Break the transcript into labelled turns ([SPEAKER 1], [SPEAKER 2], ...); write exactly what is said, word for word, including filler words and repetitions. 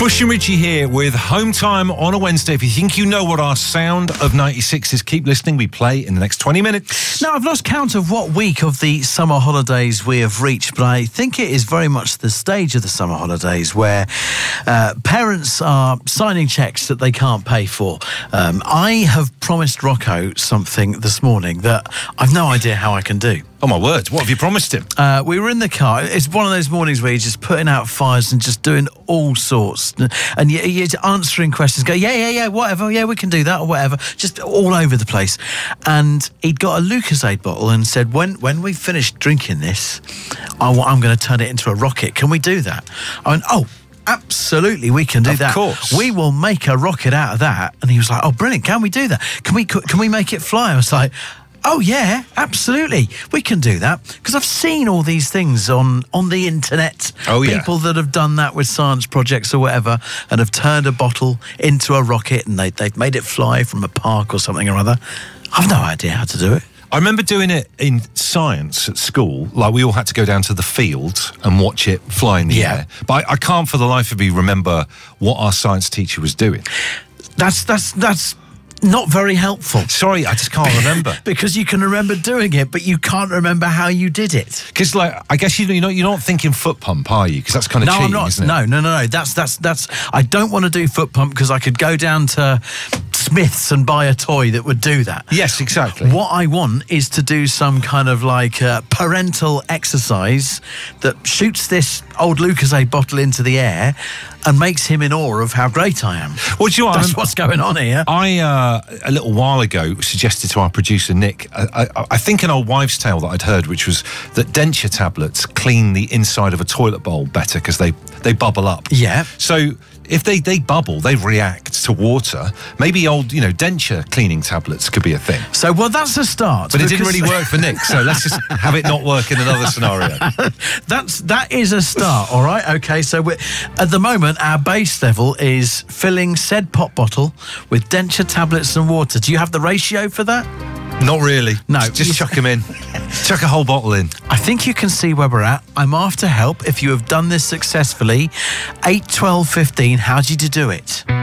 [SPEAKER 1] Bush and Richie here with Home Time on a Wednesday. If you think you know what our sound of ninety-six is, keep listening. We play in the next twenty minutes.
[SPEAKER 2] Now, I've lost count of what week of the summer holidays we have reached, but I think it is very much the stage of the summer holidays where uh, parents are signing cheques that they can't pay for. Um, I have promised Rocco something this morning that I've no idea how I can do.
[SPEAKER 1] Oh, my word. What have you promised him?
[SPEAKER 2] Uh, we were in the car. It's one of those mornings where you're just putting out fires and just doing all sorts. And you're, you're answering questions. Go, yeah, yeah, yeah, whatever. Yeah, we can do that or whatever. Just all over the place. And he'd got a Lucozade bottle and said, when when we finish drinking this, I, I'm going to turn it into a rocket. Can we do that? I went, oh, absolutely, we can do
[SPEAKER 1] of
[SPEAKER 2] that.
[SPEAKER 1] Of course.
[SPEAKER 2] We will make a rocket out of that. And he was like, oh, brilliant. Can we do that? Can we, can we make it fly? I was like, oh, yeah, absolutely. We can do that. Because I've seen all these things on, on the internet.
[SPEAKER 1] Oh, yeah.
[SPEAKER 2] People that have done that with science projects or whatever and have turned a bottle into a rocket and they, they've made it fly from a park or something or other. I've no idea how to do it.
[SPEAKER 1] I remember doing it in science at school. Like, we all had to go down to the field and watch it fly in the
[SPEAKER 2] Yeah.
[SPEAKER 1] air. But I, I can't for the life of me remember what our science teacher was doing.
[SPEAKER 2] That's, that's, that's... not very helpful.
[SPEAKER 1] Sorry, I just can't remember.
[SPEAKER 2] Because you can remember doing it, but you can't remember how you did it.
[SPEAKER 1] Because, like, I guess you, you're not you're not thinking foot pump, are you? Because that's kind of
[SPEAKER 2] No,
[SPEAKER 1] cheating,
[SPEAKER 2] I'm not.
[SPEAKER 1] isn't it?
[SPEAKER 2] No, no, no, no. That's that's that's. I don't want to do foot pump because I could go down to Smith's and buy a toy that would do that.
[SPEAKER 1] Yes, exactly.
[SPEAKER 2] What I want is to do some kind of like uh, parental exercise that shoots this old Lucozade bottle into the air and makes him in awe of how great I am.
[SPEAKER 1] Well, do you know what?
[SPEAKER 2] That's
[SPEAKER 1] I'm-
[SPEAKER 2] what's going on here.
[SPEAKER 1] I, uh, a little while ago, suggested to our producer, Nick, I, I, I think an old wives' tale that I'd heard, which was that denture tablets clean the inside of a toilet bowl better because they, they bubble up.
[SPEAKER 2] Yeah.
[SPEAKER 1] So if they, they bubble, they react to water. Maybe old, you know, denture cleaning tablets could be a thing.
[SPEAKER 2] So, well, that's a start.
[SPEAKER 1] But it didn't
[SPEAKER 2] because-
[SPEAKER 1] really work for Nick, so let's just have it not work in another scenario.
[SPEAKER 2] That's that is a start, all right. Okay, so we're, at the moment our base level is filling said pop bottle with denture tablets and water. Do you have the ratio for that?
[SPEAKER 1] Not really.
[SPEAKER 2] No.
[SPEAKER 1] Just, just chuck them in. Chuck a whole bottle in.
[SPEAKER 2] I think you can see where we're at. I'm after help. If you have done this successfully, eight, twelve, fifteen. How did you do it?